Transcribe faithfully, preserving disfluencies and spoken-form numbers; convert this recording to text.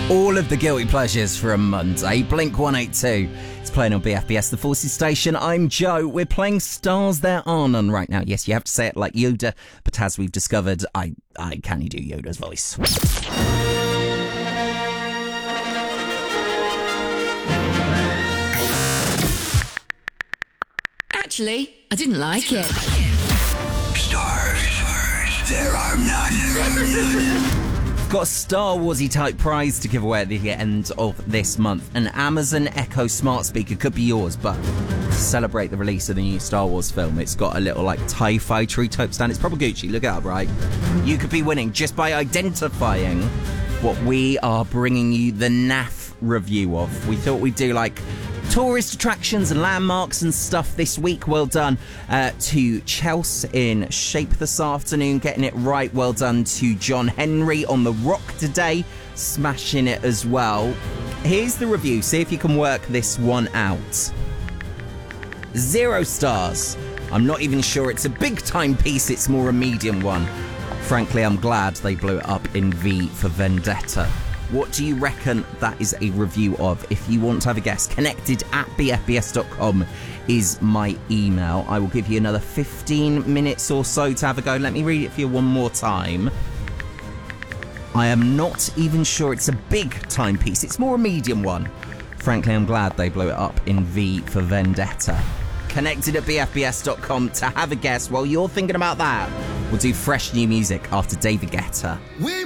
All of the guilty pleasures for a Monday. Blink one eighty-two. It's playing on B F B S, the Forces station. I'm Joe. We're playing Stars There Are None right now. Yes, you have to say it like Yoda, but as we've discovered, I, I can you do Yoda's voice. Actually, I didn't like it. Stars, there are none. Got a Star Warsy type prize to give away at the end of this month. An Amazon Echo smart speaker could be yours, but to celebrate the release of the new Star Wars film, it's got a little like TIE Fighter type stand. It's probably Gucci, look it up, right? You could be winning just by identifying what we are bringing you the N A F review of. We thought we'd do like tourist attractions and landmarks and stuff this week. Well done uh, to Chelsea in Shape this afternoon, getting it right. Well done to John Henry on The Rock today, smashing it as well. Here's the review. See if you can work this one out. Zero stars. I'm not even sure it's a big time piece. It's more a medium one. Frankly, I'm glad they blew it up in V for Vendetta. What do you reckon that is a review of? If you want to have a guess, connected at b f b s dot com is my email. I will give you another fifteen minutes or so to have a go. Let me read it for you one more time. I am not even sure it's a big timepiece. It's more a medium one. Frankly, I'm glad they blew it up in V for Vendetta. Connected at b f b s dot com to have a guess. While you're thinking about that, we'll do fresh new music after David Guetta. We